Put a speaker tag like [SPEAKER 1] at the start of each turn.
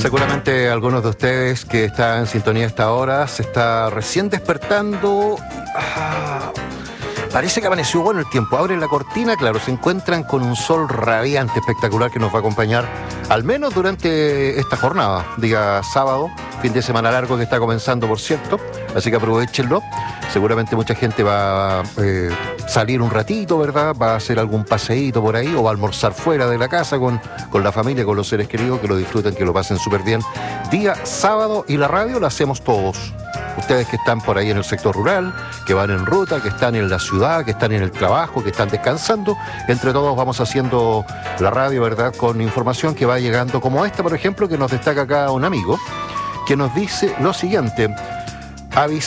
[SPEAKER 1] Seguramente algunos de ustedes que están en sintonía a esta hora se está recién despertando. Parece que amaneció bueno el tiempo. Abren la cortina, claro, se encuentran con un sol radiante, espectacular, que nos va a acompañar al menos durante esta jornada, día sábado, fin de semana largo que está comenzando, por cierto, así que aprovechenlo. Seguramente mucha gente va a salir un ratito, ¿verdad? Va a hacer algún paseíto por ahí o va a almorzar fuera de la casa con la familia, con los seres queridos, que lo disfruten, que lo pasen súper bien. Día sábado, y la radio la hacemos todos. Ustedes que están por ahí en el sector rural, que van en ruta, que están en la ciudad, que están en el trabajo, que están descansando, entre todos vamos haciendo la radio, ¿verdad?, con información que va llegando, como esta, por ejemplo, que nos destaca acá un amigo, que nos dice lo siguiente: